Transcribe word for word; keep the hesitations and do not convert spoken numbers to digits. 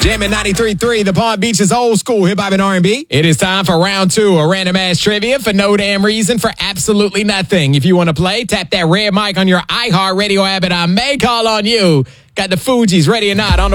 Jamming ninety-three point three, the Palm Beach's old school hip-hop and R and B. It is time for round two of random ass trivia for no damn reason, for absolutely nothing. If you want to play, tap that red mic on your iHeartRadio app and I may call on you. Got the Fugees ready or not on the